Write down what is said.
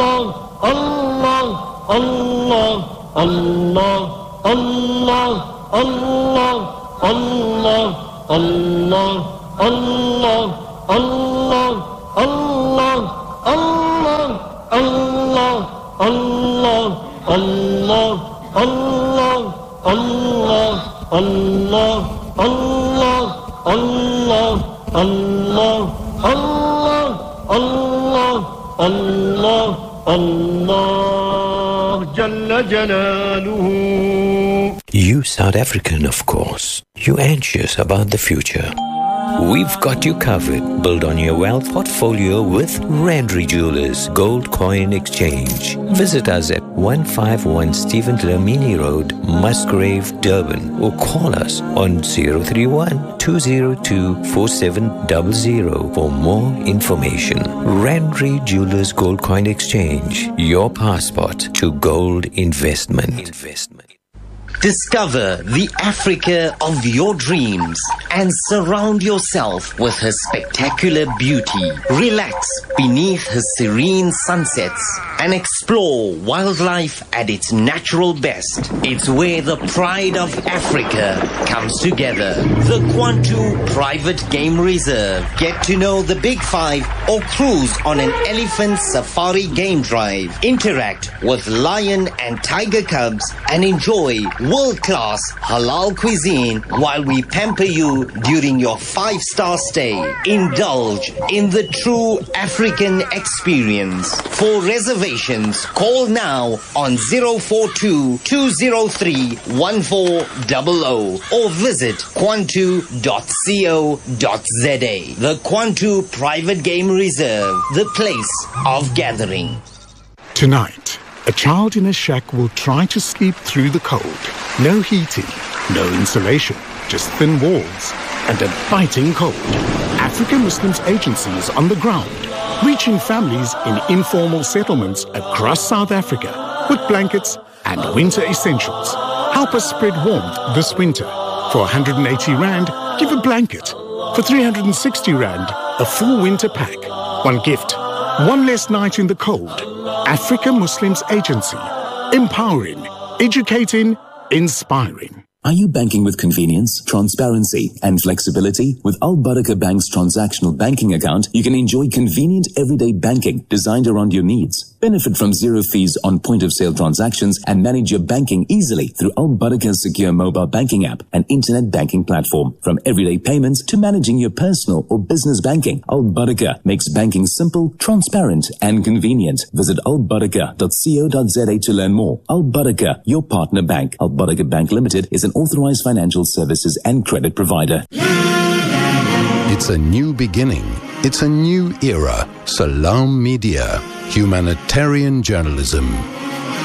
You South African, of course. You anxious about the future. We've got you covered. Build on your wealth portfolio with Randry Jewelers Gold Coin Exchange. Visit us at 151 Stephen Dlamini Road, Musgrave, Durban, or call us on 031-202-4700 for more information. Randry Jewelers Gold Coin Exchange, your passport to gold investment. Discover the Africa of your dreams and surround yourself with her spectacular beauty. Relax beneath her serene sunsets and explore wildlife at its natural best. It's where the pride of Africa comes together. The Kwantu Private Game Reserve. Get to know the Big Five or cruise on an elephant safari game drive. Interact with lion and tiger cubs and enjoy world-class halal cuisine while we pamper you during your 5-star stay. Indulge in the true African experience. For reservations, call now on 042-203-1400 or visit kwantu.co.za. The Kwantu Private Game Reserve, the place of gathering. Tonight, a child in a shack will try to sleep through the cold. No heating, no insulation, just thin walls and a biting cold. African Muslims Agency is on the ground, reaching families in informal settlements across South Africa with blankets and winter essentials. Help us spread warmth this winter. For 180 Rand, give a blanket. For 360 Rand, a full winter pack. One gift, one less night in the cold. Africa Muslims Agency. Empowering, educating, inspiring. Are you banking with convenience, transparency, and flexibility? With Al Barakah Bank's transactional banking account, you can enjoy convenient everyday banking designed around your needs. Benefit from zero fees on point-of-sale transactions and manage your banking easily through Al Barakah's secure mobile banking app and internet banking platform. From everyday payments to managing your personal or business banking, Al Barakah makes banking simple, transparent, and convenient. Visit albarakah.co.za to learn more. Al Barakah, your partner bank. Al Barakah Bank Limited is an authorized financial services and credit provider. It's a new beginning. It's a new era. Salam Media. Humanitarian journalism.